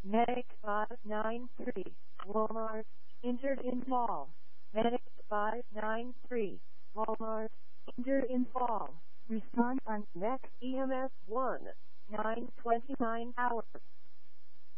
Medic 593, Walmart, injured in fall. Medic 593, Walmart, injured in fall. Response on Next EMS 1, 9:29 hours.